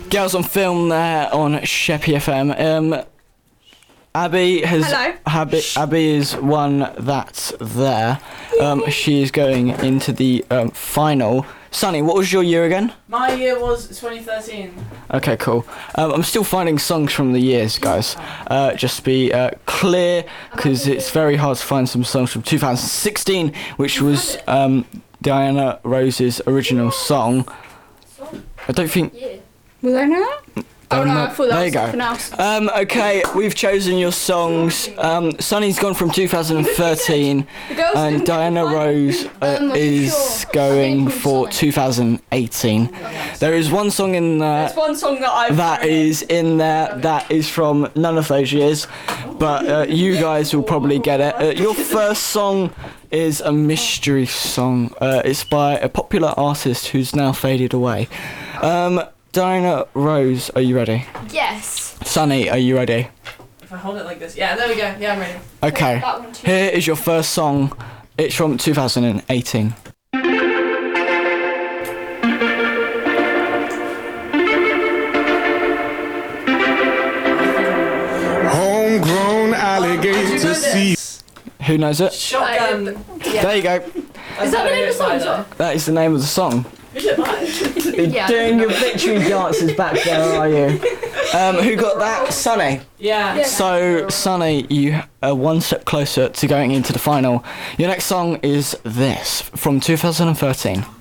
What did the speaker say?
Girls on Film there on Sheppy FM. Abby has. Hello. Abby is one that's there. She is going into the final. Sunny, what was your year again? My year was 2013. Okay, cool. I'm still finding songs from the years, guys. Just to be clear, because it's very hard to find some songs from 2016, which was Diana Rose's original song. I don't think... Was I know that? Oh no, I thought that was something else. Okay, we've chosen your songs. Sunny's gone from 2013, and Diana Rose is going for 2018. There is one song in there. There's one song that is in there that is from none of those years, but you guys will probably get it. Your first song is a mystery song. It's by a popular artist who's now faded away. Diana Rose, are you ready? Yes. Sunny, are you ready? If I hold it like this. Yeah, there we go. Yeah, I'm ready. Okay. Here is your first song. It's from 2018. Homegrown alligator sea. Who knows it? Shotgun. There you go. Is that the name of the song? That is the name of the song. Who's it by? Yeah. Doing your victory dances back there, are you? Who got that? Sunny. Yeah. So, Sunny, you are one step closer to going into the final. Your next song is this, from 2013.